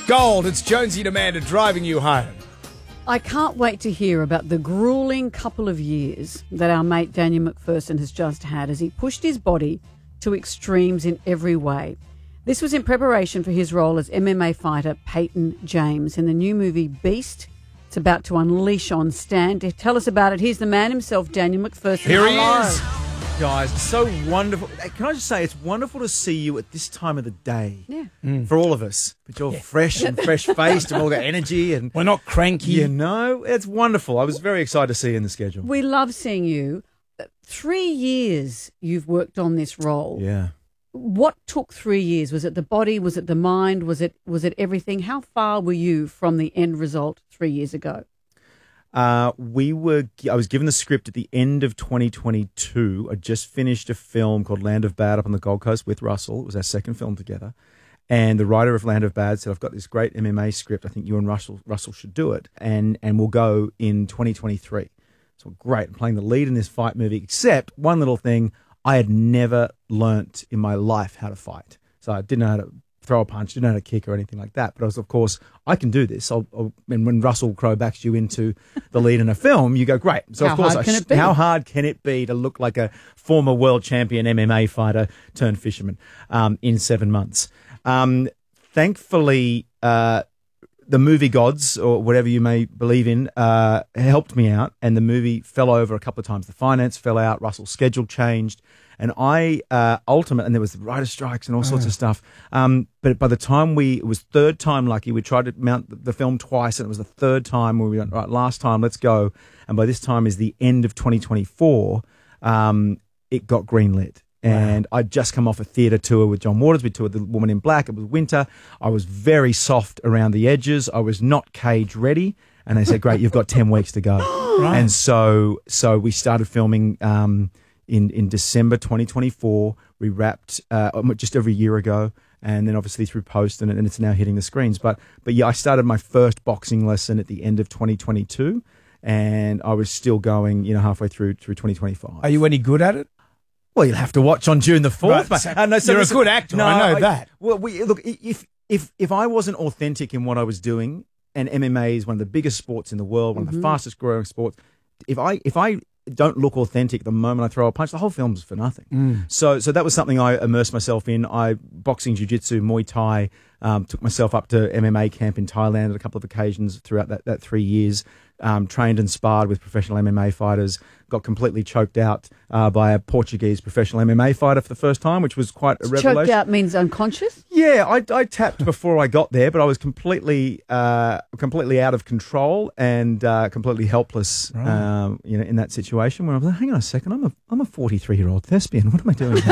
Gold, it's Jonesy and Amanda driving you home. I can't wait to hear about the grueling couple of years that our mate Daniel McPherson has just had as he pushed his body to extremes in every way. This was in preparation for his role as MMA fighter Peyton James in the new movie Beast. It's about to unleash on Stan. To tell us about it, here's the man himself, Daniel McPherson. Here he Hello. is. Guys, so wonderful. Can I just say, it's wonderful to see you at this time of the day. Yeah. For all of us. But you're fresh and fresh-faced and all got energy. And We're not cranky. you know, it's wonderful. I was very excited to see you in the schedule. We love seeing you. 3 years you've worked on this role. Yeah. What took 3 years? Was it the body? Was it the mind? Was it everything? How far were you from the end result 3 years ago? I was given the script at the end of 2022. I just finished a film called Land of Bad up on the Gold Coast with Russell. It was our second film together. And the writer of Land of Bad said, I've got this great MMA script. I think you and Russell should do it. And we'll go in 2023. So great. I'm playing the lead in this fight movie, except one little thing. I had never learnt in my life how to fight. So I didn't know how to throw a punch, didn't know how to kick or anything like that. But I was, of course, I can do this. And when Russell Crowe backs you into the lead in a film, you go, great. So How of course, hard can it be? how hard can it be to look like a former world champion MMA fighter turned fisherman in 7 months? Thankfully, the movie gods, or whatever you may believe in, helped me out, and the movie fell over a couple of times. The finance fell out, Russell's schedule changed, and and there was the writer strikes and all sorts of stuff. But by the time it was third time lucky, we tried to mount the film twice, and it was the third time where we went, right, last time, let's go. And by this time is the end of 2024, it got greenlit. And I'd just come off a theatre tour with John Waters. We toured The Woman in Black. It was winter. I was very soft around the edges. I was not cage ready. And they said, great, you've got 10 weeks to go. Right. And so we started filming in December 2024. We wrapped just over a year ago. And then obviously through post, and it's now hitting the screens. But yeah, I started my first boxing lesson at the end of 2022. And I was still going, halfway through 2025. Are you any good at it? Well, you'll have to watch on June the 4th. Right, mate. you're a good actor, I know that. Well, look, if I wasn't authentic in what I was doing, and MMA is one of the biggest sports in the world, one of the fastest growing sports, if I don't look authentic the moment I throw a punch, the whole film's for nothing. So that was something I immersed myself in. Boxing, jiu-jitsu, Muay Thai, took myself up to MMA camp in Thailand at a couple of occasions throughout that 3 years. Trained and sparred with professional MMA fighters, got completely choked out by a Portuguese professional MMA fighter for the first time, which was quite a revelation. Choked out means unconscious? Yeah, I tapped before I got there, but I was completely out of control and completely helpless, in that situation where I was like, hang on a second, I'm a 43-year-old thespian. What am I doing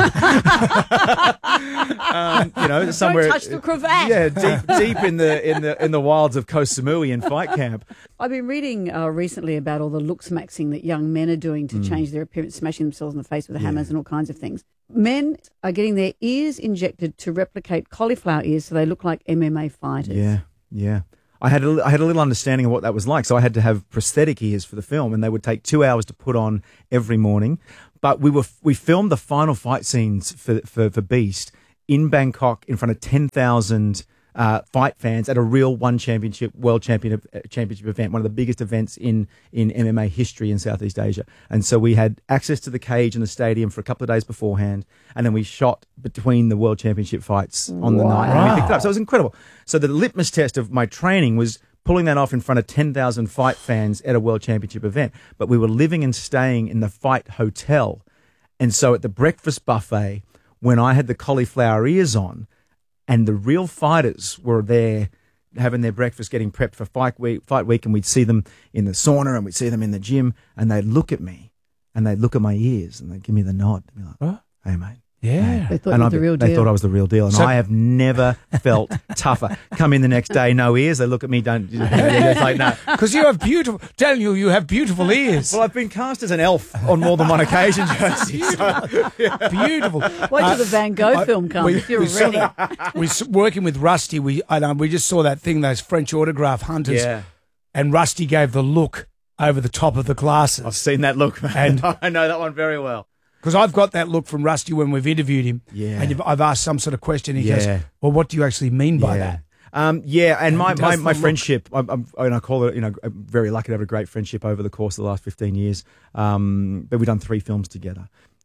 here? Somewhere. Don't touch the cravat. Yeah, deep in the wilds of Koh Samui in fight camp. I've been reading recently about all the looks maxing that young men are doing to change their appearance, smashing themselves in the face with hammers and all kinds of things. Men are getting their ears injected to replicate cauliflower ears so they look like MMA fighters. Yeah. I had a little understanding of what that was like, so I had to have prosthetic ears for the film, and they would take 2 hours to put on every morning. But we filmed the final fight scenes for Beast in Bangkok in front of 10,000 fight fans at a real world championship event, one of the biggest events in MMA history in Southeast Asia. And so we had access to the cage in the stadium for a couple of days beforehand, and then we shot between the world championship fights on the night, and we picked it up. So it was incredible. So the litmus test of my training was pulling that off in front of 10,000 fight fans at a world championship event. But we were living and staying in the fight hotel. And so at the breakfast buffet, when I had the cauliflower ears on, and the real fighters were there having their breakfast, getting prepped for fight week, and we'd see them in the sauna and we'd see them in the gym, and they'd look at me and they'd look at my ears and they'd give me the nod. They'd be like, hey, mate. Yeah. They thought you were the real deal. They thought I was the real deal, and I have never felt tougher. Come in the next day, no ears. They look at me, it's like, no. Because you have beautiful ears. Well, I've been cast as an elf on more than one occasion, Josie. Beautiful. Wait till the Van Gogh film comes if you're ready. We're working with Rusty. We just saw that thing, those French autograph hunters. Yeah. And Rusty gave the look over the top of the glasses. I've seen that look, man. And I know that one very well. Because I've got that look from Rusty when we've interviewed him. Yeah. And I've asked some sort of question. He goes, well, what do you actually mean by that? Yeah, and my Does the look. friendship, I call it, I'm very lucky to have a great friendship over the course of the last 15 years. But we've done 3 films together.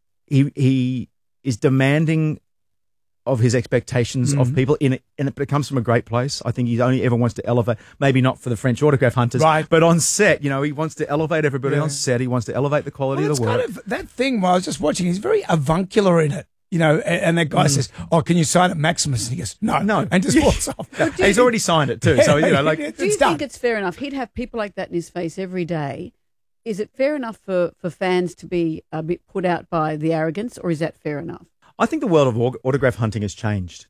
He is demanding of his expectations of people but it comes from a great place. I think he only ever wants to elevate, maybe not for the French autograph hunters, right, but on set, he wants to elevate everybody on set. He wants to elevate the quality of the work. Kind of that thing while I was just watching, he's very avuncular in it. And that guy says, "Oh, can you sign it, Maximus?" And he goes, "No," and just walks off. He's already signed it too, so do you it's done. think it's fair enough? He'd have people like that in his face every day. Is it fair enough for fans to be a bit put out by the arrogance, or is that fair enough? I think the world of autograph hunting has changed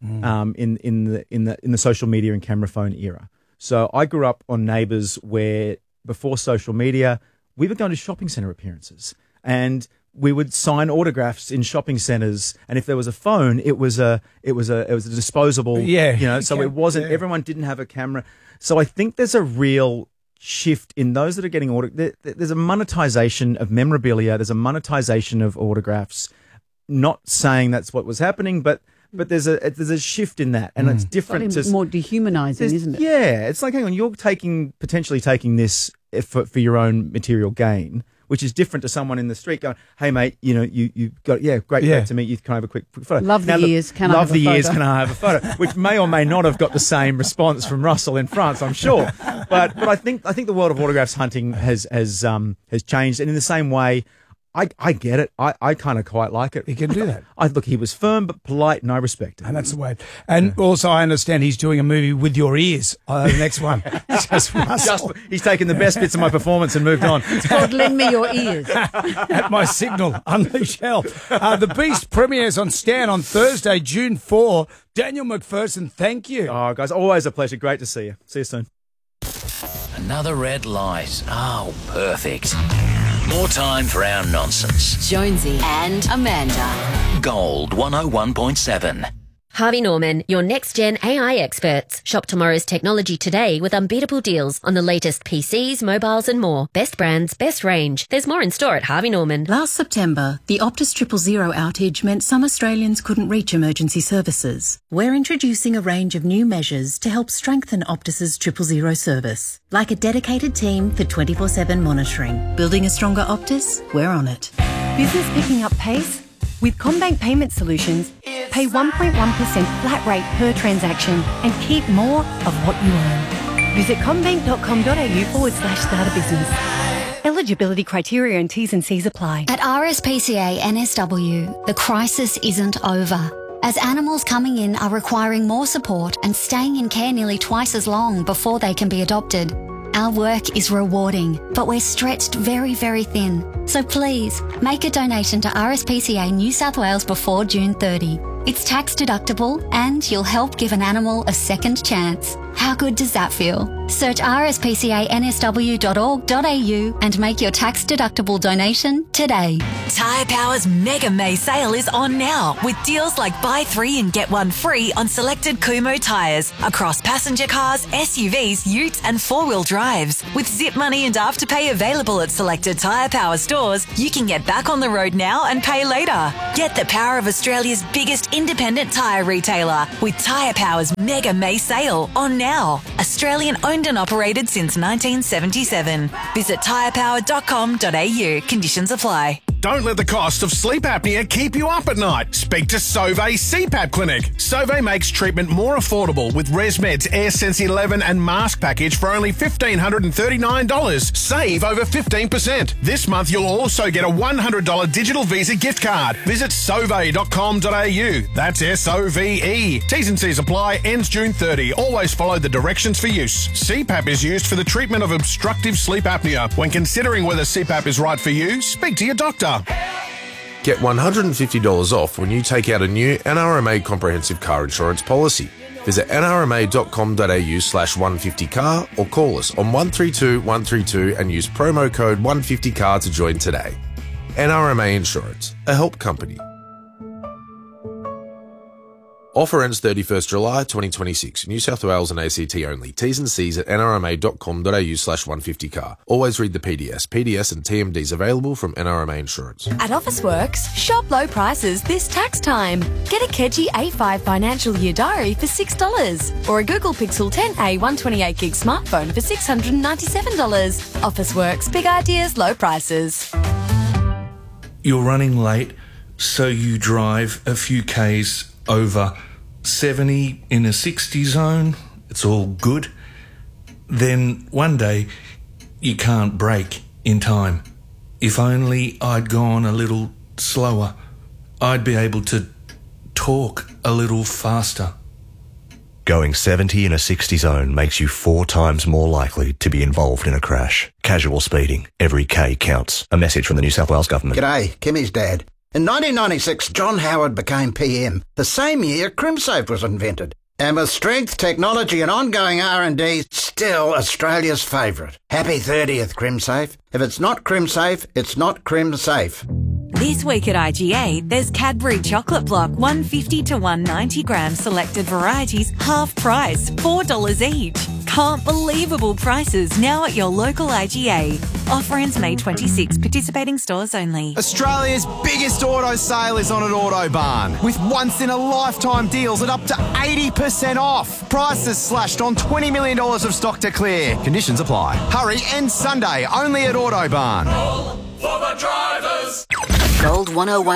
in the social media and camera phone era. So I grew up on Neighbours where before social media, we were going to shopping centre appearances and we would sign autographs in shopping centres. And if there was a phone, it was a disposable. Yeah, so it wasn't. Everyone didn't have a camera. So I think there's a real shift in those that are getting there's a monetization of memorabilia. There's a monetization of autographs. Not saying that's what was happening, but there's a shift in that, and it's different. It's more dehumanizing, isn't it? Yeah, it's like, hang on, you're potentially taking this for your own material gain, which is different to someone in the street going, "Hey mate, you've got great to meet you. Can I have a quick photo? Love the ears. Can I have a photo? Which may or may not have got the same response from Russell in France, I'm sure. But I think the world of autographs hunting has changed, and in the same way. I get it. I kind of quite like it. He can do that. Look, he was firm but polite, and I respect it. And that's the way. And also, I understand he's doing a movie with your ears. The next one. He's taken the best bits of my performance and moved on. It's called Lend Me Your Ears. At my signal, unleash hell. The Beast premieres on Stan on Thursday, June 4. Daniel McPherson, thank you. Oh, guys, always a pleasure. Great to see you. See you soon. Another red light. Oh, perfect. More time for our nonsense. Jonesy and Amanda. Gold 101.7. Harvey Norman, your next-gen AI experts. Shop tomorrow's technology today with unbeatable deals on the latest PCs, mobiles and more. Best brands, best range. There's more in store at Harvey Norman. Last September, the Optus 000 outage meant some Australians couldn't reach emergency services. We're introducing a range of new measures to help strengthen Optus's 000 service. Like a dedicated team for 24/7 monitoring. Building a stronger Optus? We're on it. Business picking up pace? With CommBank Payment Solutions, pay 1.1% flat rate per transaction and keep more of what you earn. Visit commbank.com.au/start a business. Eligibility criteria and T's and C's apply. At RSPCA NSW, the crisis isn't over. As animals coming in are requiring more support and staying in care nearly twice as long before they can be adopted. Our work is rewarding, but we're stretched very, very thin. So please, make a donation to RSPCA New South Wales before June 30. It's tax deductible and you'll help give an animal a second chance. How good does that feel? Search rspcansw.org.au and make your tax-deductible donation today. Tyre Power's Mega May sale is on now with deals like buy 3 and get 1 free on selected Kumho tyres across passenger cars, SUVs, utes and 4-wheel drives. With zip money and afterpay available at selected Tyre Power stores, you can get back on the road now and pay later. Get the power of Australia's biggest independent tyre retailer with Tyre Power's Mega May sale on now. Australian owned and operated since 1977. Visit tyrepower.com.au. Conditions apply. Don't let the cost of sleep apnea keep you up at night. Speak to Sauvé CPAP Clinic. Sauvé makes treatment more affordable with ResMed's AirSense 11 and mask package for only $1,539. Save over 15%. This month you'll also get a $100 digital Visa gift card. Visit sauve.com.au. That's SOVE. T's and C's apply. Ends June 30. Always follow the directions for use. CPAP is used for the treatment of obstructive sleep apnea. When considering whether CPAP is right for you, speak to your doctor. Get $150 off when you take out a new NRMA comprehensive car insurance policy. Visit nrma.com.au/150car or call us on 132 132 and use promo code 150car to join today. NRMA Insurance, a help company. Offer ends 31st July 2026. New South Wales and ACT only. T's and C's at nrma.com.au/150car. Always read the PDS. PDS and TMDs available from NRMA Insurance. At Officeworks, shop low prices this tax time. Get a Kedgie A5 financial year diary for $6 or a Google Pixel 10a 128GB smartphone for $697. Officeworks, big ideas, low prices. You're running late, so you drive a few Ks over 70 in a 60 zone. It's all good. Then one day you can't brake in time. If only I'd gone a little slower, I'd be able to talk a little faster. Going 70 in a 60 zone makes you 4 times more likely to be involved in a crash. Casual speeding. Every K counts. A message from the New South Wales Government. G'day, Kimmy's dad. In 1996, John Howard became PM. The same year, CrimSafe was invented. And with strength, technology and ongoing R&D, still Australia's favourite. Happy 30th, CrimSafe. If it's not CrimSafe, it's not CrimSafe. This week at IGA, there's Cadbury Chocolate Block 150 to 190 gram selected varieties, half price, $4 each. Can't believable prices now at your local IGA. Offer ends May 26. Participating stores only. Australia's biggest auto sale is on at Autobarn, with once-in-a-lifetime deals at up to 80% off. Prices slashed on $20 million of stock to clear. Conditions apply. Hurry, ends Sunday, only at Autobarn. For the drivers. Gold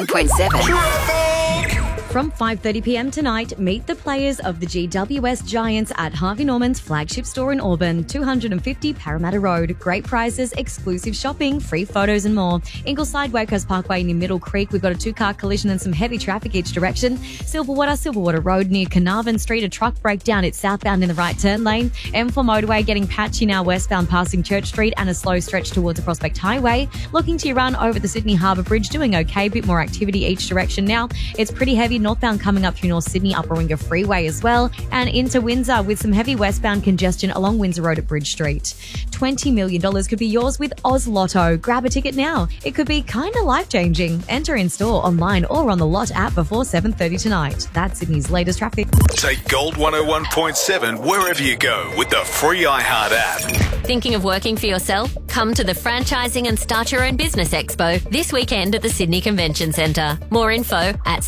101.7. From 5:30pm tonight, meet the players of the GWS Giants at Harvey Norman's flagship store in Auburn, 250 Parramatta Road. Great prizes, exclusive shopping, free photos and more. Ingleside, Wakehurst Parkway near Middle Creek. We've got a 2-car collision and some heavy traffic each direction. Silverwater Road near Carnarvon Street. A truck breakdown. It's southbound in the right turn lane. M4 motorway getting patchy now westbound passing Church Street and a slow stretch towards the Prospect Highway. Looking to your run over the Sydney Harbour Bridge. Doing okay. Bit more activity each direction now. It's pretty heavy northbound coming up through North Sydney, Upper Winger Freeway as well, and into Windsor with some heavy westbound congestion along Windsor Road at Bridge Street. $20 million could be yours with Oz Lotto. Grab a ticket now. It could be kind of life-changing. Enter in store, online or on the Lot app before 7:30 tonight. That's Sydney's latest traffic. Take Gold 101.7 wherever you go with the free iHeart app. Thinking of working for yourself? Come to the Franchising and Start Your Own Business Expo this weekend at the Sydney Convention Centre. More info at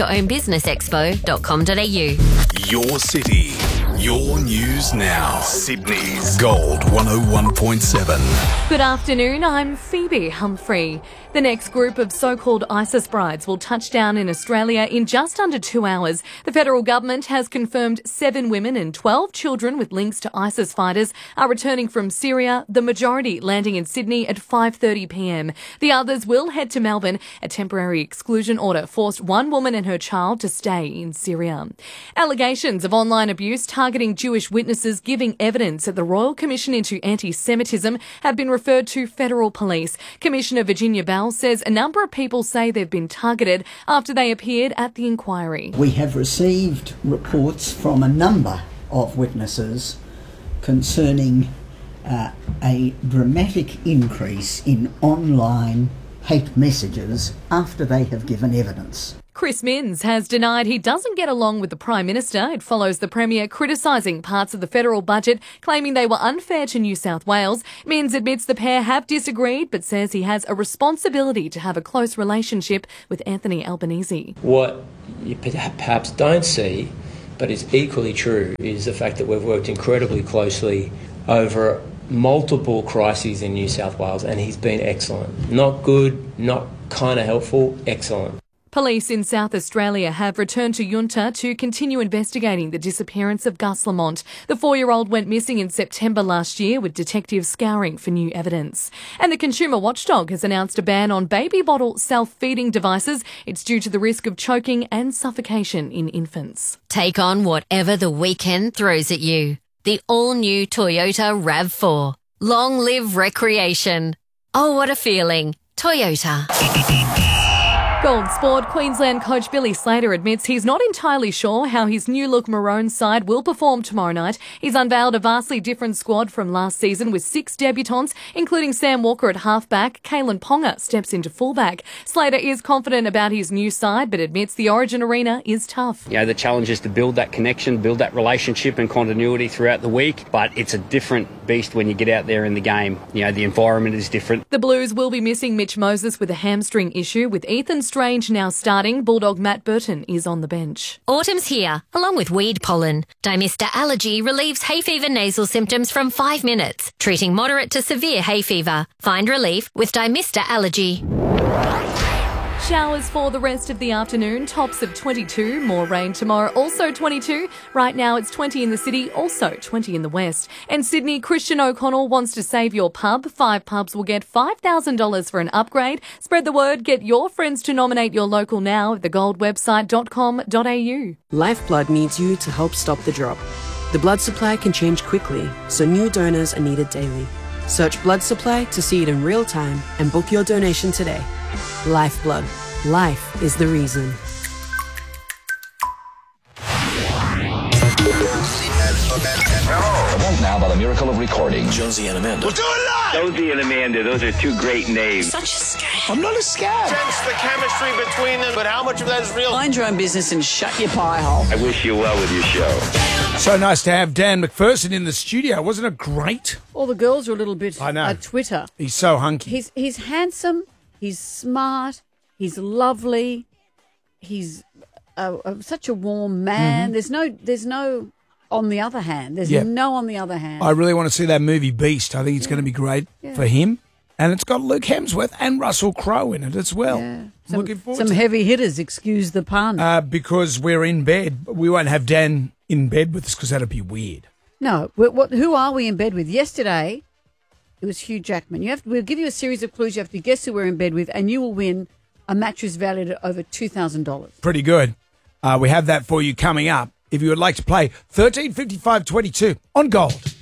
startyourownbusinessexpo.com.au. Your city, your news now. Sydney's Gold 101.7. Good afternoon, I'm Phoebe Humphrey. The next group of so-called ISIS brides will touch down in Australia in just under 2 hours. The federal government has confirmed 7 women and 12 children with links to ISIS fighters are returning from Syria, the majority landing in Sydney at 5:30pm. The others will head to Melbourne. A temporary exclusion order forced one woman and her child to stay in Syria. Allegations of online abuse targeting Jewish witnesses giving evidence at the Royal Commission into Anti-Semitism have been referred to federal police. Commissioner Virginia Bell says a number of people say they've been targeted after they appeared at the inquiry. We have received reports from a number of witnesses concerning a dramatic increase in online hate messages after they have given evidence. Chris Minns has denied he doesn't get along with the Prime Minister. It follows the Premier criticising parts of the federal budget, claiming they were unfair to New South Wales. Minns admits the pair have disagreed, but says he has a responsibility to have a close relationship with Anthony Albanese. What you perhaps don't see, but is equally true, is the fact that we've worked incredibly closely over multiple crises in New South Wales, and he's been excellent. Not good, not kind of helpful, excellent. Police in South Australia have returned to Yunta to continue investigating the disappearance of Gus Lamont. The 4-year-old went missing in September last year, with detectives scouring for new evidence. And the Consumer Watchdog has announced a ban on baby bottle self-feeding devices. It's due to the risk of choking and suffocation in infants. Take on whatever the weekend throws at you. The all-new Toyota RAV4. Long live recreation. Oh, what a feeling. Toyota. Gold Sport, Queensland coach Billy Slater admits he's not entirely sure how his new look Maroons side will perform tomorrow night. He's unveiled a vastly different squad from last season with 6 debutants, including Sam Walker at halfback. Kalen Ponga steps into fullback. Slater is confident about his new side, but admits the Origin arena is tough. The challenge is to build that connection, build that relationship and continuity throughout the week, but it's a different beast when you get out there in the game. The environment is different. The Blues will be missing Mitch Moses with a hamstring issue, with Ethan Strange now starting. Bulldog Matt Burton is on the bench. Autumn's here, along with weed pollen. Dymista Allergy relieves hay fever nasal symptoms from 5 minutes, treating moderate to severe hay fever. Find relief with Dymista Allergy. Showers for the rest of the afternoon, tops of 22. More rain tomorrow, also 22. Right now it's 20 in the city, also 20 in the west. And Sydney, Christian O'Connell wants to save your pub. 5 pubs will get $5,000 for an upgrade. Spread the word, get your friends to nominate your local now at thegoldwebsite.com.au. Lifeblood needs you to help stop the drop. The blood supply can change quickly, so new donors are needed daily. Search blood supply to see it in real time and book your donation today. Lifeblood. Life is the reason. Right now, by the miracle of recording, Jonesy and Amanda. We'll do it live! Jonesy and Amanda, those are 2 great names. Such a scam. I'm not a scam. Sense the chemistry between them, but how much of that is real? Mind your own business and shut your pie hole. I wish you well with your show. So nice to have Dan McPherson in the studio. Wasn't it great? All the girls are a little bit I know. at Twitter. He's so hunky. He's handsome. He's smart. He's lovely. He's such a warm man. Mm-hmm. There's no on the other hand. There's Yep. no on the other hand. I really want to see that movie Beast. I think it's going to be great for him. And it's got Luke Hemsworth and Russell Crowe in it as well. Yeah. I'm looking forward Some to heavy hitters, excuse the pun. because we're in bed. We won't have Dan in bed with us because that'd be weird. No, who are we in bed with? Yesterday, it was Hugh Jackman. We'll give you a series of clues. You have to guess who we're in bed with, and you will win a mattress valued at over $2,000. Pretty good. We have that for you coming up. If you would like to play 135522 on Gold.